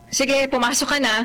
Sige, pumasok ka na.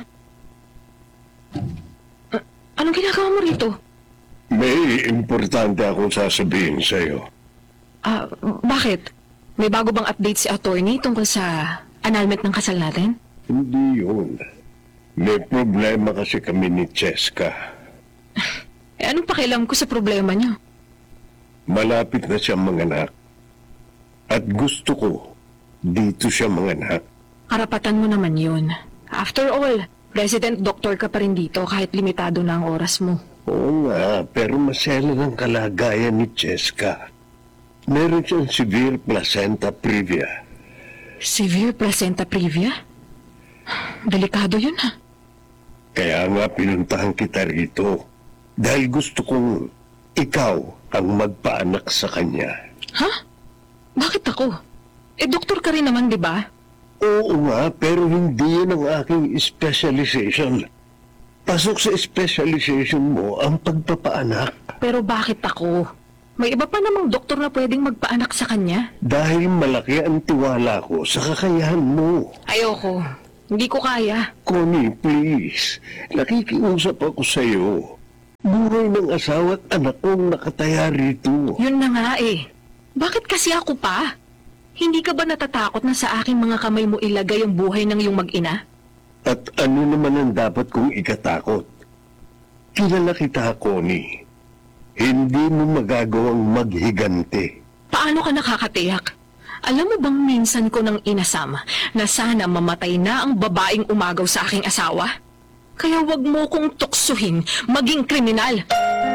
Anong ginagawa mo rito? May importante akong sasabihin sa'yo. Bakit? May bago bang update si attorney tungkol sa annulment ng kasal natin? Hindi yun. May problema kasi kami ni Cheska. Anong pakialam ko sa problema niyo? Malapit na siya manganak. At gusto ko, dito siya manganak. Karapatan mo naman yun. After all, resident doctor ka pa rin dito kahit limitado na ang oras mo. Oo nga, pero masela ng kalagayan ni Cheska. Meron siyang severe placenta previa. Severe placenta previa? Delikado yun ha. Kaya nga pinuntahan kita rito. Dahil gusto kong ikaw ang magpaanak sa kanya. Ha? Bakit ako? Doktor ka rin naman, di ba? Oo nga, pero hindi yun ang aking specialization. Pasok sa specialization mo ang pagpapaanak. Pero bakit ako? May iba pa namang doktor na pwedeng magpaanak sa kanya. Dahil malaki ang tiwala ko sa kakayahan mo. Ayoko. Hindi ko kaya. Connie, please. Nakikiusap ako sa'yo. Buhay ng asawa at anak kong nakataya rito. Yun na nga eh. Bakit kasi ako pa? Hindi ka ba natatakot na sa aking mga kamay mo ilagay ang buhay ng iyong mag-ina? At ano naman ang dapat kong ikatakot? Kilala kita, Connie. Hindi mo magagawang maghigante. Paano ka nakakatiyak? Alam mo bang minsan ko nang inasama na sana mamatay na ang babaeng umagaw sa aking asawa? Kaya wag mo kong tuksuhin maging kriminal.